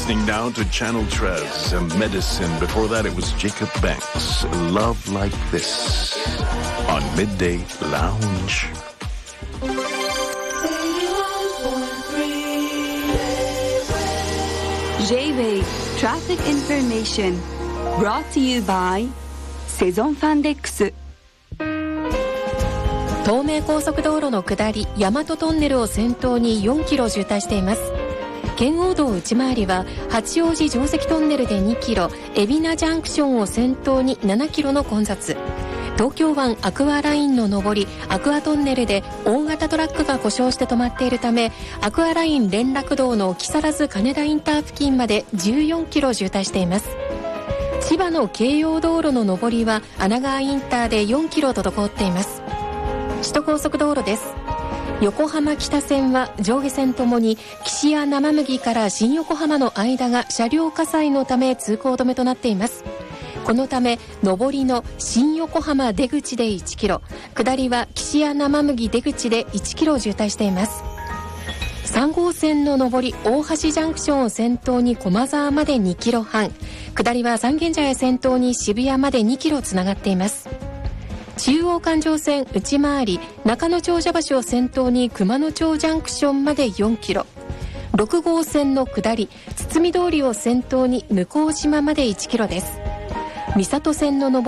listening now to Channel Trez and Medicine. Before that, it was Jacob Banks, Love Like This, on Midday Lounge. J-Wave Traffic Information brought to you by セゾンファンデックス。 東名高速道路の下り大和トンネルを先頭に4キロ渋滞しています。圏央道内回りは八王子城跡トンネルで2キロ、海老名ジャンクションを先頭に7キロの混雑。東京湾アクアラインの上りアクアトンネルで大型トラックが故障して止まっているため、アクアライン連絡道の木更津金田インター付近まで14キロ渋滞しています。千葉の京葉道路の上りは穴川インターで4キロ滞っています。首都高速道路です。横浜北線は上下線ともに岸谷生麦から新横浜の間が車両火災のため通行止めとなっています。このため上りの新横浜出口で1キロ、下りは岸谷生麦出口で1キロ渋滞しています。3号線の上り大橋ジャンクションを先頭に駒沢まで2キロ半、下りは三軒茶屋先頭に渋谷まで2キロつながっています。中央環状線内回り中野長者橋を先頭に熊野町ジャンクションまで4キロ、6号線の下り堤通りを先頭に向島まで1キロです。三郷線の上り